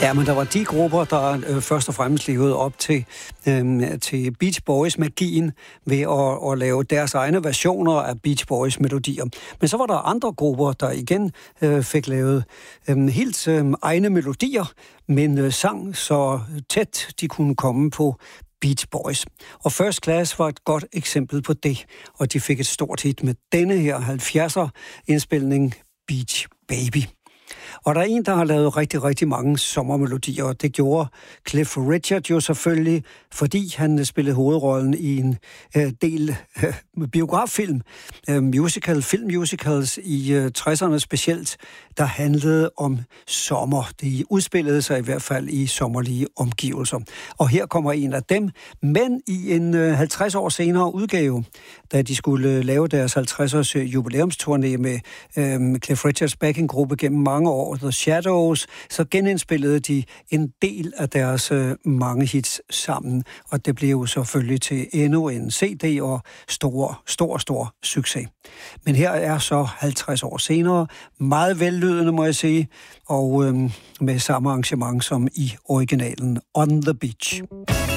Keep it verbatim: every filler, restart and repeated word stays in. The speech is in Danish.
Ja, men der var de grupper, der øh, først og fremmest levede op til, øh, til Beach Boys-magien ved at, at lave deres egne versioner af Beach Boys-melodier. Men så var der andre grupper, der igen øh, fik lavet øh, helt øh, egne melodier, men øh, sang så tæt de kunne komme på Beach Boys. Og First Class var et godt eksempel på det, og de fik et stort hit med denne her halvfjerdser indspilning Beach Baby. Og der er en, der har lavet rigtig, rigtig mange sommermelodier, og det gjorde Cliff Richard jo selvfølgelig, fordi han spillede hovedrollen i en øh, del øh, biograffilm, øh, musical, filmmusicals i øh, tresserne specielt, der handlede om sommer. De udspillede sig i hvert fald i sommerlige omgivelser. Og her kommer en af dem, men i en øh, halvtreds år senere udgave, da de skulle øh, lave deres halvtreds-års jubilæumsturné med øh, Cliff Richards backing-gruppe gennem mange år, The Shadows, så genindspillede de en del af deres øh, mange hits sammen, og det blev jo selvfølgelig til endnu en C D og stor, stor, stor succes. Men her er så halvtreds år senere, meget vellydende, må jeg sige, og øh, med samme arrangement som i originalen On the Beach.